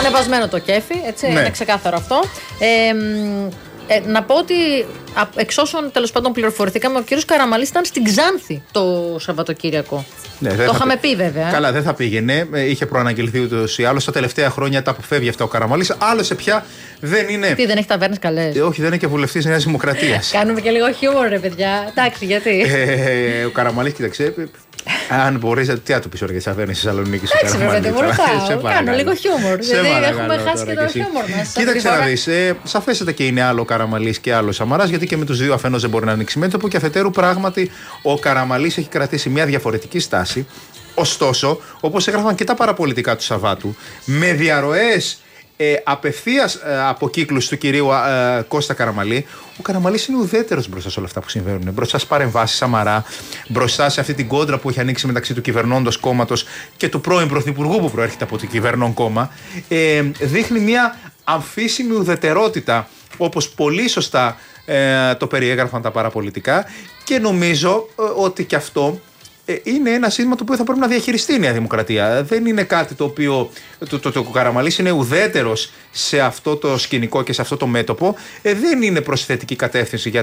Ανεβασμένο το κέφι, έτσι, είναι ξεκάθαρο αυτό. Να πω ότι εξ όσων τέλος πάντων πληροφορηθήκαμε, ο κύριος Καραμανλής ήταν στην Ξάνθη το Σαββατοκύριακο. Το είχαμε πει βέβαια. Καλά, δεν θα πήγαινε. Είχε προαναγγελθεί ούτως ή άλλως. Τα τελευταία χρόνια τα αποφεύγει αυτά ο Καραμανλής. Άλλωστε πια δεν είναι. Τι, δεν έχει ταβέρνες καλές? Όχι, δεν είναι και βουλευτής Νέας Δημοκρατίας. Κάνουμε και λίγο χιούμορ, ρε παιδιά. Εντάξει, γιατί. Ο Καραμανλής, κοίταξε. Αν μπορείς, τι να του πεις για τις ταβέρνες στη Θεσσαλονίκη? Εντάξει, βέβαια, δεν ρωτάω. Κάνω λίγο χιούμορ. Δηλαδή έχουμε χάσει και το χιούμορ μας. Κοίταξε να δεις. Σαφέστατα και είναι άλλο ο Καραμανλής και άλλο ο Σαμαράς, γιατί και με τους δύο αφενός δεν μπορεί να ανοίξει μέτωπο και αφετέρου πράγματι ο Καραμανλής έχει κρατήσει μια διαφορετική στάση. Ωστόσο, όπως έγραφαν και τα παραπολιτικά του Σαββάτου, με διαρροές απευθείας από κύκλους του κυρίου Κώστα Καραμανλή, ο Καραμανλής είναι ουδέτερος μπροστά σε όλα αυτά που συμβαίνουν. Μπροστά στις παρεμβάσεις Σαμαρά, μπροστά σε αυτή την κόντρα που έχει ανοίξει μεταξύ του κυβερνώντος κόμματος και του πρώην πρωθυπουργού που προέρχεται από το κυβερνών κόμμα. Δείχνει μια αμφίσιμη ουδετερότητα, όπως πολύ σωστά το περιέγραφαν τα παραπολιτικά, και νομίζω ότι και αυτό είναι ένα σύστημα το οποίο θα πρέπει να διαχειριστεί η Νέα Δημοκρατία. Δεν είναι κάτι το οποίο. Το Καραμανλής είναι ουδέτερος σε αυτό το σκηνικό και σε αυτό το μέτωπο. Δεν είναι προς θετική κατεύθυνση για